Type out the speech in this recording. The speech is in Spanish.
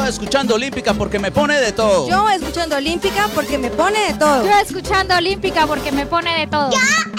Yo escuchando Olímpica porque me pone de todo. Yo escuchando Olímpica porque me pone de todo. Yo escuchando Olímpica porque me pone de todo. Yo